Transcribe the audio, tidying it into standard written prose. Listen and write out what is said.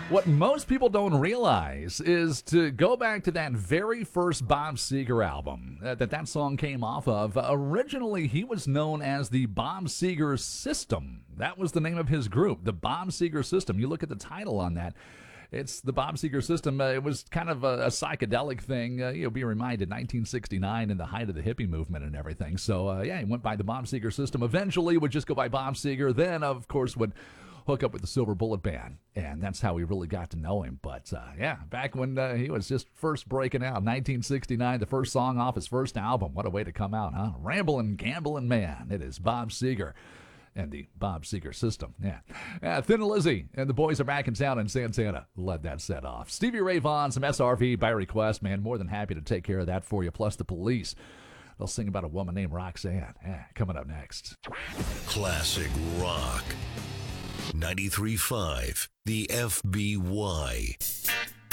What most people don't realize is to go back to that very first Bob Seger album that song came off of. Originally, he was known as the Bob Seger System. That was the name of his group, the Bob Seger System. You look at the title on that. It's the Bob Seger System. It was kind of a psychedelic thing. You'll be reminded, 1969 in the height of the hippie movement and everything. So, he went by the Bob Seger System. Eventually, would just go by Bob Seger. Then, of course, would hook up with the Silver Bullet Band, and that's how we really got to know him. But, back when he was just first breaking out, 1969, the first song off his first album. What a way to come out, huh? Ramblin', Gamblin' Man. It is Bob Seger and the Bob Seger System. Thin Lizzy and the boys are back in town, and Santana led that set off. Stevie Ray Vaughan, some SRV by request, man. More than happy to take care of that for you, plus the Police. They'll sing about a woman named Roxanne. Coming up next. Classic rock. 93.5, the FBY.